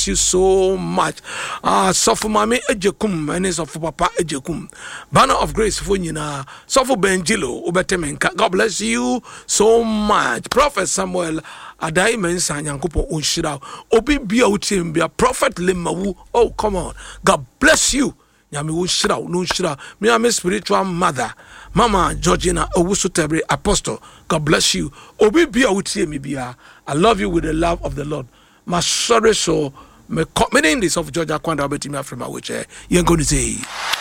bless you so much. Sofo Mami Ejekum, and Sofo Papa Ejekum. Banner of Grace for Nina, Sofo Benjilo, Ubetemenka. God bless you so much. Prophet Samuel Adai Mensa Yankupo Unshira. Obi Bia Utimbia, Prophet Limawu. Oh, come on. God bless you. Yami Unshira, Nunshira. Me, I'm a spiritual mother. Mama Georgina Owusu Tebre Apostle. God bless you. Obi Bia Utimbia. I love you with the love of the Lord. My sorry, so me in this of Georgia Kwanda Betty Afrima, which you're going to say.